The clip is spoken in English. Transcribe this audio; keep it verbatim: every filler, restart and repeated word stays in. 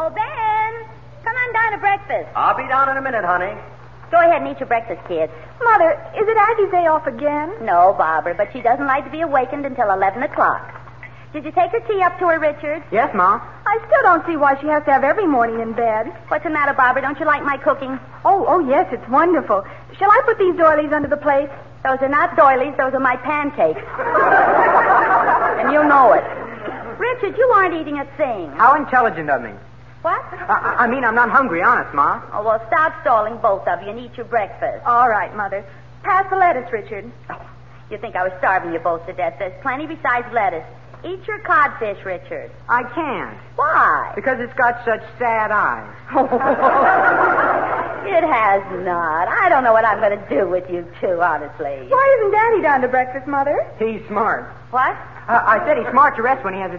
Oh, Ben, come on down to breakfast. I'll be down in a minute, honey. Go ahead and eat your breakfast, kids. Mother, is it Aggie's day off again? No, Barbara, but she doesn't like to be awakened until eleven o'clock. Did you take her tea up to her, Richard? Yes, Ma. I still don't see why she has to have every morning in bed. What's the matter, Barbara? Don't you like my cooking? Oh, oh, yes, it's wonderful. Shall I put these doilies under the plate? Those are not doilies. Those are my pancakes. And you know it. Richard, you aren't eating a thing. How intelligent of me. What? I, I mean, I'm not hungry, honest, Ma. Oh, well, stop stalling, both of you, and eat your breakfast. All right, Mother. Pass the lettuce, Richard. Oh, you think I was starving you both to death. There's plenty besides lettuce. Eat your codfish, Richard. I can't. Why? Because it's got such sad eyes. It has not. I don't know what I'm going to do with you two, honestly. Why isn't Daddy down to breakfast, Mother? He's smart. What? Uh, I said he's smart to rest when he has a